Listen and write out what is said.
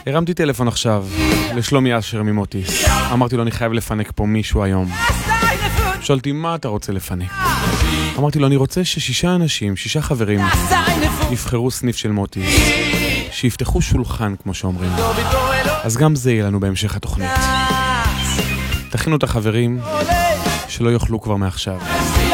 הרמתי טלפון עכשיו לשלומי אשר ממוטיס. אמרתי לו, אני חייב לפנק פה מישהו היום. שאלתי, מה אתה רוצה לפנק? אמרתי לו, אני רוצה ש6 אנשים, 6 חברים, יבחרו סניף של מוטיס, שיפתחו שולחן, כמו שאומרים. אז גם זה יהיה לנו בהמשך התוכנית. תכינו את החברים שלא יאכלו כבר מעכשיו.